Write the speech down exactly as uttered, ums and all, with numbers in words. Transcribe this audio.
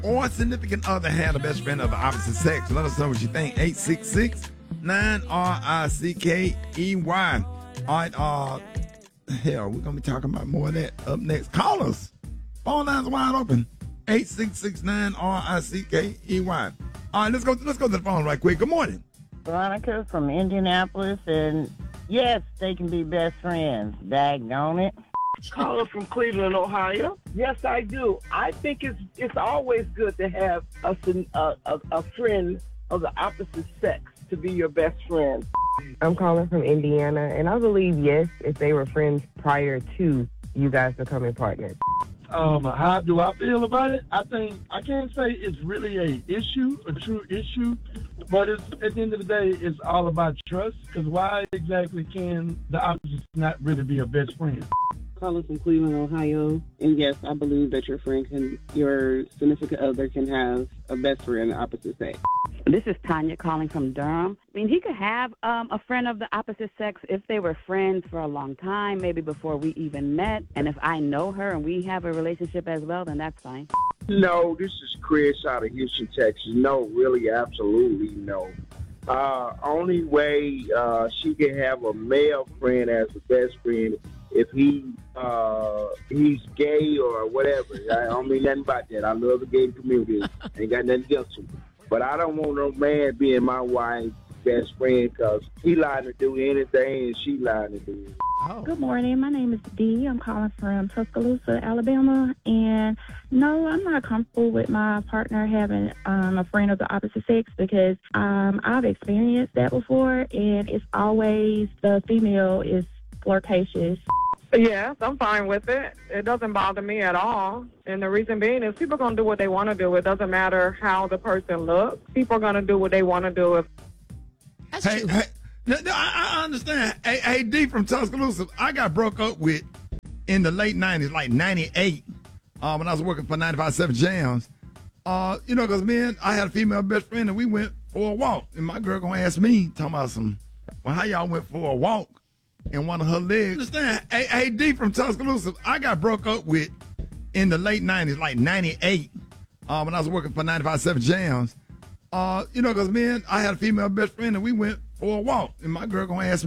or significant other had a best friend of the opposite sex? Let us know what you think. eight six six, nine R I C K E Y. All right, uh, hell, we're going to be talking about more of that up next. Call us. Phone lines wide open. eight six six, nine R I C K E Y. All right, let's go, let's go to the phone right quick. Good morning. Veronica from Indianapolis, and yes, they can be best friends. Daggone it. Caller from Cleveland, Ohio. Yes, I do. I think it's it's always good to have a, a, a, a friend of the opposite sex to be your best friend. I'm calling from Indiana, and I believe, yes, if they were friends prior to you guys becoming partners. Um, how do I feel about it? I think I can't say it's really a issue, a true issue, but it's at the end of the day, it's all about trust. Because why exactly can the opposite not really be a best friend? Calling from Cleveland, Ohio, and yes, I believe that your friend can, your significant other can have a best friend of the opposite sex. This is Tanya calling from Durham. I mean, he could have um, a friend of the opposite sex if they were friends for a long time, maybe before we even met. And if I know her and we have a relationship as well, then that's fine. No, this is Chris out of Houston, Texas. No, really, absolutely no. Uh, only way uh, she can have a male friend as a best friend if he uh, he's gay or whatever. I don't mean nothing about that. I love the gay community. Ain't got nothing against him. But I don't want no man being my wife's best friend because he lied to do anything and she lied to do it. Oh. Good morning. My name is Dee. I'm calling from Tuscaloosa, Alabama. And no, I'm not comfortable with my partner having um, a friend of the opposite sex because um, I've experienced that before. And it's always the female is flirtatious. Yes, I'm fine with it. It doesn't bother me at all. And the reason being is people are going to do what they want to do. It doesn't matter how the person looks. People are going to do what they want to do. If That's hey, true. Hey, no, no, I, I understand. Hey, hey, D from Tuscaloosa, I got broke up with in the late nineties, like ninety-eight, uh, when I was working for ninety-five point seven Jams. Uh, you know, because me and I had a female best friend, and we went for a walk. And my girl going to ask me, talking about some, well, how y'all went for a walk? And one of her legs. Understand? Hey, hey, D from Tuscaloosa, I got broke up with in the late nineties, like ninety-eight, uh, when I was working for ninety-five point seven Jams. Uh, you know, because me and I had a female best friend, and we went for a walk. And my girl going to ask me,